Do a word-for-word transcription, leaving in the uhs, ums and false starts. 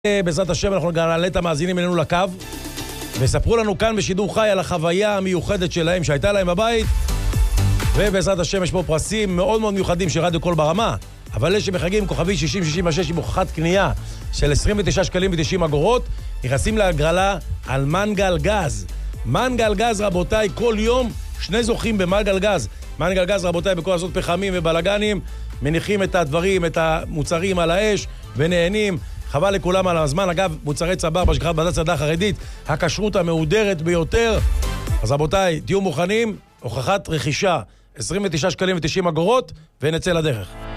בעזרת השם אנחנו נעלה את המאזינים אלינו לקו וספרו לנו כאן בשידור חי על החוויה המיוחדת שלהם שהייתה להם בבית, ובעזרת השם יש פה פרסים מאוד מאוד מיוחדים של רדיו קול ברמה, אבל אלה שמחגים כוכבי שישים שישים ושש עם הוכחת קנייה של עשרים ותשעה שקלים ותשעים אגורות נכנסים להגרלה על מנגל גז. מנגל גז רבותיי, כל יום שני זוכים במנגל גז. מנגל גז רבותיי בכל הזאת פחמים ובלגנים, מניחים את הדברים, את המוצרים על האש ונהנים. חבל לכולם על הזמן. אגב, מוצרי צבר בשגחת בד"ץ העדה החרדית, הכשרות המהודרת ביותר. אז רבותיי, תהיו מוכנים, הוכחת רכישה עשרים ותשעה שקלים ותשעים אגורות ונצא לדרך.